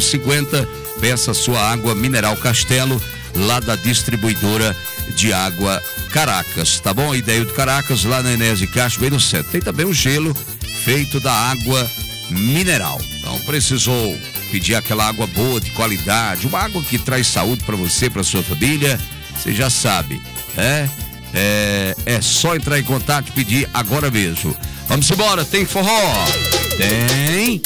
850. Peça sua água mineral Castelo, lá da distribuidora de água Caracas, tá bom? Ideia do Caracas, lá na Enéas de Castro, bem no centro. Tem também o gelo feito da água mineral. Então precisou pedir aquela água boa, de qualidade, uma água que traz saúde para você, para sua família, você já sabe, é só entrar em contato e pedir agora mesmo. Vamos embora, tem forró? Tem.